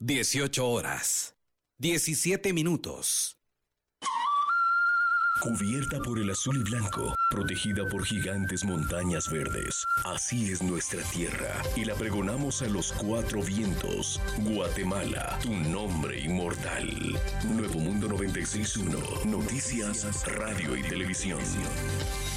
18 horas, 17 minutos. Cubierta por el azul y blanco, protegida por gigantes montañas verdes. Así es nuestra tierra y la pregonamos a los cuatro vientos. Guatemala, tu nombre inmortal. Nuevo Mundo 96.1, noticias, radio y televisión.